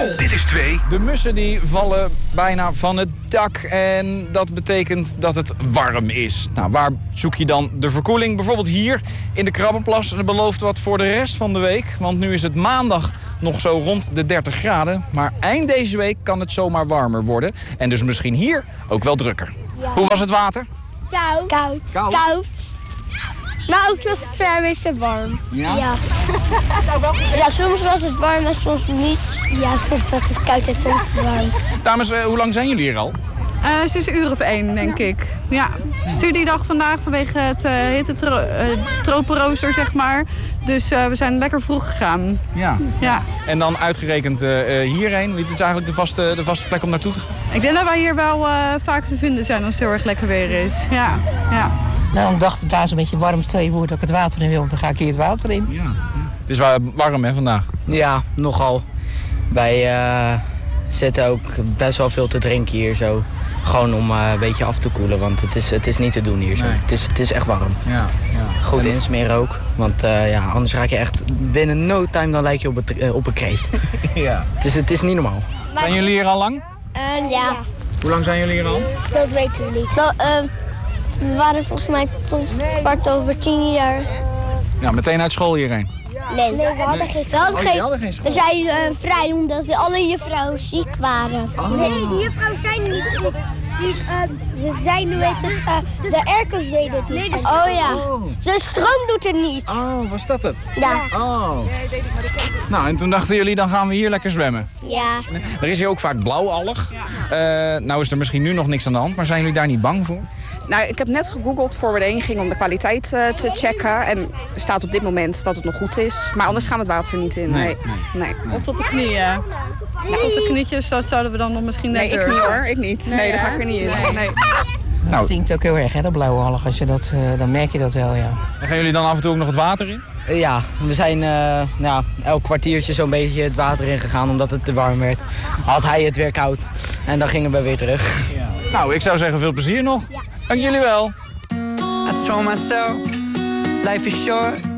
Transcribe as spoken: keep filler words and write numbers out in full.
twee. Dit is twee. De mussen die vallen bijna van het dak en dat betekent dat het warm is. Nou, waar zoek je dan de verkoeling? Bijvoorbeeld hier in de Krabbenplas. En dat belooft wat voor de rest van de week. Want nu is het maandag nog zo rond de dertig graden. Maar eind deze week kan het zomaar warmer worden. En dus misschien hier ook wel drukker. Ja. Hoe was het water? Koud. Koud. Koud. Koud. Nou, het was een beetje warm. Ja? Ja. Ja, soms was het warm en soms niet. Ja, soms was het koud en soms warm. Dames, uh, hoe lang zijn jullie hier al? Uh, sinds een uur of één, denk ja. ik. Ja, studiedag vandaag vanwege het uh, hitte tro uh, tropenrooster, zeg maar. Dus uh, we zijn lekker vroeg gegaan. Ja. ja. En dan uitgerekend uh, hierheen. Dit is eigenlijk de vaste, de vaste plek om naartoe te gaan? Ik denk dat wij hier wel uh, vaak te vinden zijn als het heel erg lekker weer is. Ja. ja. Nou, ik dacht dat daar zo'n beetje warm twee wordt dat ik het water in wil. Dan ga ik hier het water in. Ja. Het is wel warm, hè, vandaag? Ja, nogal. Wij uh, zitten ook best wel veel te drinken hier zo. Gewoon om uh, een beetje af te koelen, want het is, het is niet te doen hier zo. Nee. Het, is, het is echt warm. Ja, ja. Goed insmeren ook, want uh, ja, anders raak je echt binnen no time dan lijk je op, het, uh, op een kreeft. Ja. Dus het is niet normaal. Zijn jullie hier al lang? Uh, ja. Hoe lang zijn jullie hier al? Dat weten we niet. Zo, uh, we waren volgens mij tot kwart over tien jaar. Ja, meteen uit school hierheen? Nee, nee, we hadden geen school. Oh, hadden geen school. We zijn uh, vrij omdat we alle juffrouwen ziek waren. Oh. Nee, die juffrouwen zijn niet ziek. Uh, ze zijn, hoe heet het, uh, de airco's deden het niet. Nee, oh ja, oh. De stroom doet het niet. Oh, was dat het? Ja. Oh. Nou, en toen dachten jullie, dan gaan we hier lekker zwemmen. Ja. Er is hier ook vaak blauwalg. Uh, nou is er misschien nu nog niks aan de hand, maar zijn jullie daar niet bang voor? Nou, ik heb net gegoogeld voor we erheen gingen om de kwaliteit uh, te checken. En er staat op dit moment dat het nog goed is. Maar anders gaan we het water niet in. Nee. nee. nee. Of tot de knieën. Ja, tot de knietjes, dat zouden we dan nog misschien net Nee, ik niet hoor. Ik niet. Nee, nee daar ga ik er niet in. Nee. Nee. Dat nou, stinkt ook heel erg, hè, dat blauwe alg. Als je dat, uh, dan merk je dat wel, ja. En gaan jullie dan af en toe ook nog het water in? Uh, ja, we zijn uh, nou, elk kwartiertje zo'n beetje het water in gegaan omdat het te warm werd. Had hij het weer koud en dan gingen we weer terug. Ja. Nou, ik zou zeggen veel plezier nog. Ja. Dank jullie wel. I told myself, life is short.